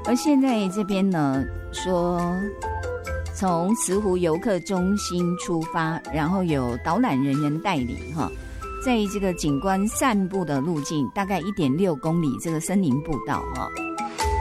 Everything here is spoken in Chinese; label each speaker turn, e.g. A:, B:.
A: 而现在这边呢说，从慈湖游客中心出发，然后有导览人员带领哈，在这个景观散步的路径大概1.6公里这个森林步道哈，